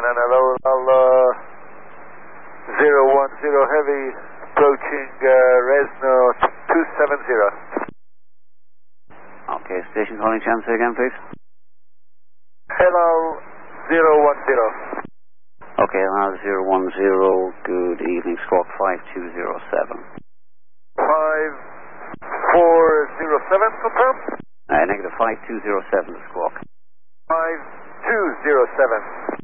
hello, I'll 010 heavy, approaching Resno 270. Okay, station calling chance again, please. Hello, 010. Okay, now 010, good evening, squawk 5207. 5407, confirm? Negative 5207 to squawk. 5207.